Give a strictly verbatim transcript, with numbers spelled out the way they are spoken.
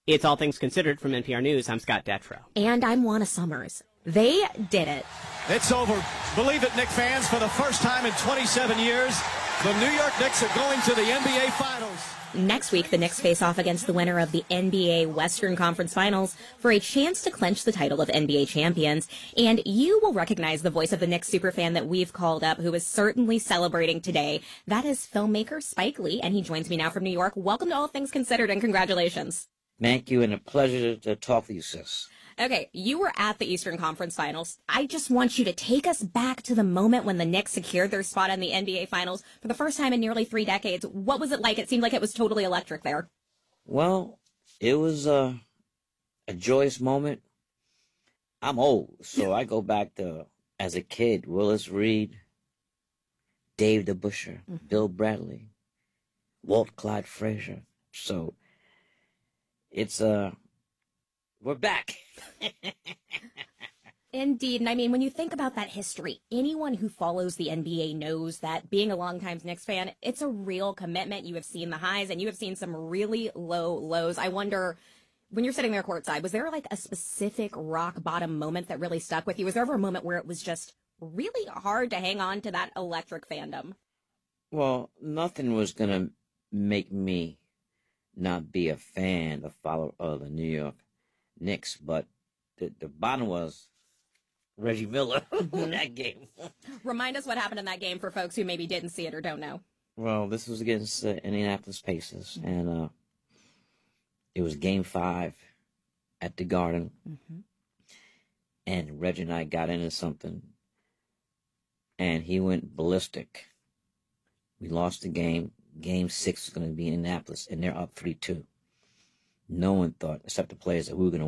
It's All Things Considered from N P R News. I'm Scott Detrow. And I'm Juana Summers. They did it. It's over. Believe it, Knicks fans, for the first time in twenty-seven years, the New York Knicks are going to the N B A Finals. Next week, the Knicks face off against the winner of the N B A Western Conference Finals for a chance to clinch the title of N B A champions. And you will recognize the voice of the Knicks superfan that we've called up, who is certainly celebrating today. That is filmmaker Spike Lee, and he joins me now from New York. Welcome to All Things Considered, and congratulations. Thank you, and a pleasure to talk to you, sis. Okay, you were at the Eastern Conference Finals. I just want you to take us back to the moment when the Knicks secured their spot in the N B A Finals for the first time in nearly three decades. What was it like? It seemed like it was totally electric there. Well, it was uh, a joyous moment. I'm old, so I go back to, as a kid, Willis Reed, Dave DeBusschere, mm-hmm. Bill Bradley, Walt Clyde Frazier. So it's, uh, we're back. Indeed. And I mean, when you think about that history, anyone who follows the N B A knows that being a longtime Knicks fan, it's a real commitment. You have seen the highs and you have seen some really low lows. I wonder, when you're sitting there courtside, was there like a specific rock bottom moment that really stuck with you? Was there ever a moment where it was just really hard to hang on to that electric fandom? Well, nothing was going to make me not be a fan, a follower of the New York Knicks, but the, the bottom was Reggie Miller in that game. Remind us what happened in that game for folks who maybe didn't see it or don't know. Well, this was against the Indianapolis Pacers, and uh, it was game five at the Garden, mm-hmm. and Reggie and I got into something, and he went ballistic. We lost the game. Game six was going to be in Indianapolis, and they're up three two. No one thought, except the players, that we were going to